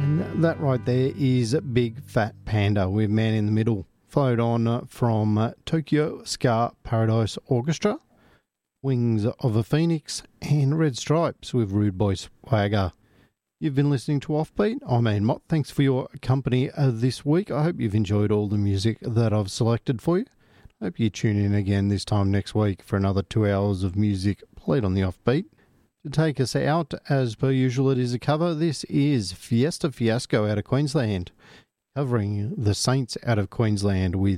That right there is Big Fat Panda with Man in the Middle. Flowed on from Tokyo Ska Paradise Orchestra, Wings of a Phoenix, and Red Stripes with Rude Boy Swagger. You've been listening to Offbeat. I'm Ian Mott. Thanks for your company this week. I hope you've enjoyed all the music that I've selected for you. I hope you tune in again this time next week for another 2 hours of music played on the Offbeat. To take us out, as per usual, it is a cover. This is Fiesta Fiasco out of Queensland, covering the Saints out of Queensland with